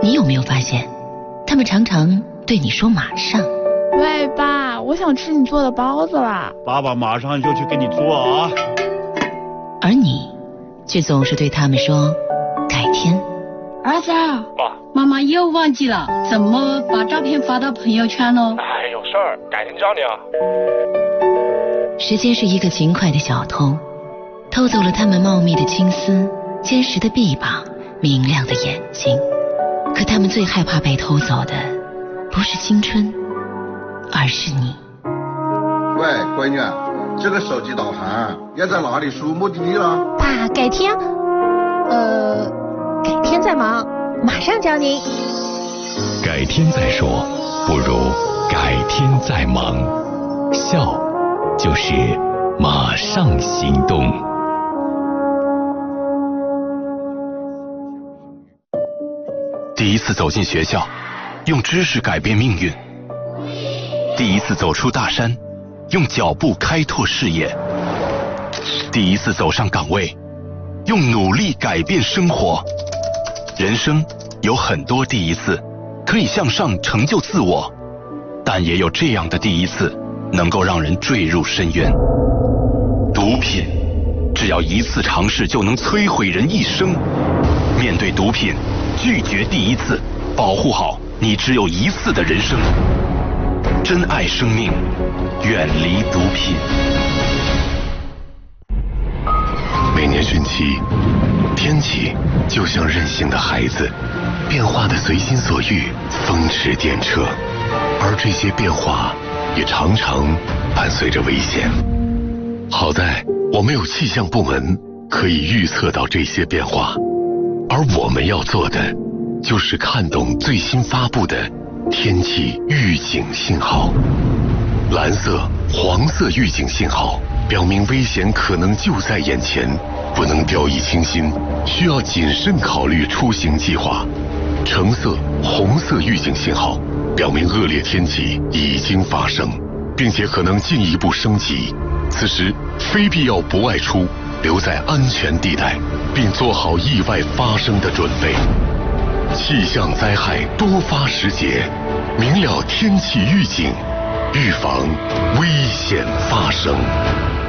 你有没有发现，他们常常对你说马上。 喂，爸，我想吃你做的包子啦。 爸爸马上就去给你做啊。 而你却总是对他们说改天。 儿子， 爸， 妈妈又忘记了怎么把照片发到朋友圈了。 哎，有事儿，改天教你啊。 时间是一个勤快的小偷，偷走了他们茂密的青丝、坚实的臂膀、明亮的眼睛。可他们最害怕被偷走的，不是青春，而是你。 喂，闺女，这个手机导航要在哪里输目的地了？ 爸，改天再忙，马上教您。 改天再说，不如改天再忙。笑，就是马上行动。 第一次走进学校，用知识改变命运；第一次走出大山，用脚步开拓视野；第一次走上岗位，用努力改变生活。人生有很多第一次，可以向上成就自我，但也有这样的第一次，能够让人坠入深渊。毒品，只要一次尝试就能摧毁人一生。面对毒品，拒绝第一次，保护好你只有一次的人生。珍爱生命，远离毒品。 每年汛期，天气就像任性的孩子，变化的随心所欲，风驰电掣。而这些变化也常常伴随着危险。好在我们有气象部门可以预测到这些变化，而我们要做的就是看懂最新发布的天气预警信号。蓝色、黄色预警信号表明危险可能就在眼前，不能掉以轻心，需要谨慎考虑出行计划。橙色、红色预警信号表明恶劣天气已经发生，并且可能进一步升级。此时非必要不外出，留在安全地带，并做好意外发生的准备。气象灾害多发时节，明了天气预警，预防危险发生。